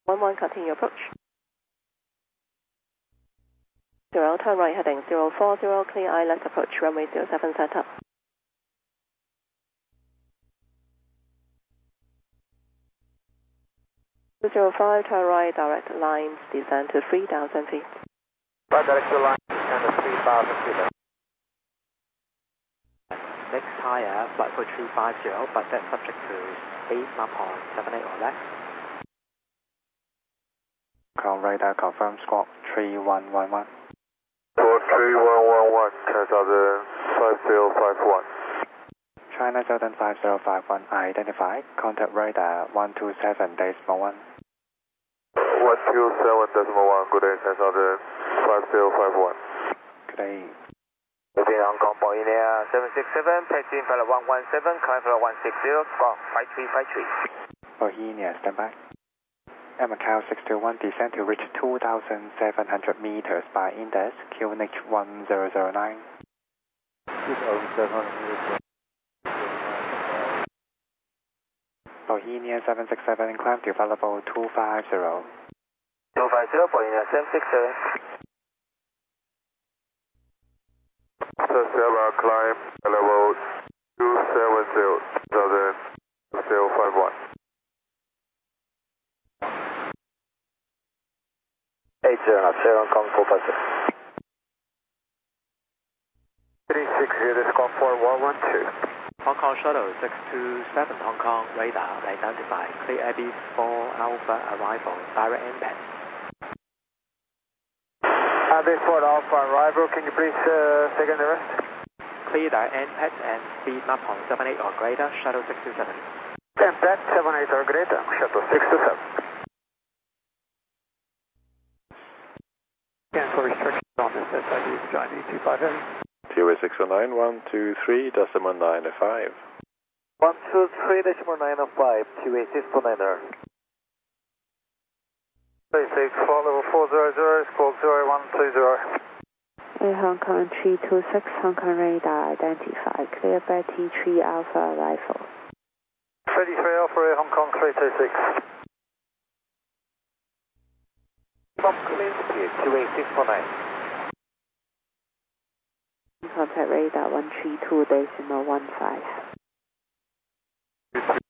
11, continue approach. 0, turn right heading 040, clear eye, left approach, runway 07 set up. 205, turn right, direct lines, descend to 3,000 feet. Right direct line, descend to 3,000 feet. Next higher, flight for 350, but that's subject to speed, map on 78 or less. Ground radar confirm squawk 3111. Squawk 3111, China Southern 5051. China Southern 5051 identified. Contact radar 127.1. 127.1, good day, China Southern 5051. Good day. Within Hong Kong, Boeing Air 767, taxi flight 117, climb flight 160, squawk 5353. Bohemia, stand by. Air Macau 621, descend to reach 2,700 meters by index, QNH 1009. 2,700 meters. Bohemia 767, climb to level 250. 250, Boeing Air 767. Sierra climb level 270, Southern 051. 80, Hong Kong 456. 36 here, this call 4112. Hong Kong Shuttle 627, Hong Kong radar identified. Clear Airbus 4 Alpha arrival, direct impact. Airbus 4 Alpha arrival, can you please second the rest? Clear direct impact and speed map on 78 or greater, Shuttle 627. Impact 78 or greater, Shuttle 627. Cancel restrictions on this SID Johnny 250. TOA 609, 123.905. 123.905, TOA 649er. 36, flight level 400, squawk 0120. Air Hong Kong 326, Hong Kong radar identified. Clear Betty 3 Alpha arrival. 33 Alpha, Air Hong Kong 326. From clear speed, TOA 649. Contact radar 132.15.